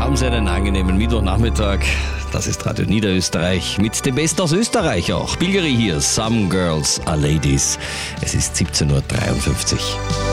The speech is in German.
Haben Sie einen angenehmen Mittwochnachmittag. Das ist Radio Niederösterreich mit dem Besten aus Österreich auch. Bilgeri hier, Some Girls Are Ladies. Es ist 17.53 Uhr.